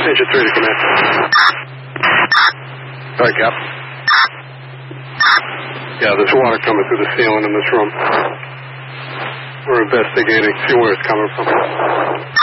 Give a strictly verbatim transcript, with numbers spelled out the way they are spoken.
Agent three to command. All right, Cap. Yeah, there's water coming through the ceiling in this room. We're investigating, see where it's coming from.